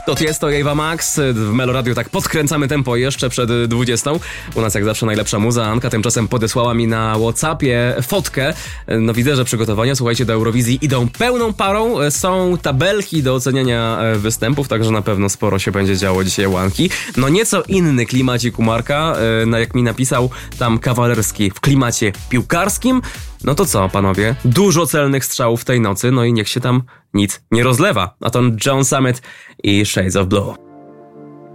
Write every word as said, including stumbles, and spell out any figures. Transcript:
To jest to Ewa Max. W Meloradiu tak podkręcamy tempo jeszcze przed dwudziestą. U nas jak zawsze najlepsza muza. Anka tymczasem podesłała mi na WhatsAppie fotkę. No widzę, że przygotowania, słuchajcie, do Eurowizji idą pełną parą. Są tabelki do oceniania występów, także na pewno sporo się będzie działo dzisiaj u Anki. No nieco inny klimacik u Marka, no jak mi napisał tam kawalerski w klimacie piłkarskim. No to co, panowie? Dużo celnych strzałów tej nocy, no i niech się tam nic nie rozlewa. A to John Summit i Shades of Blue.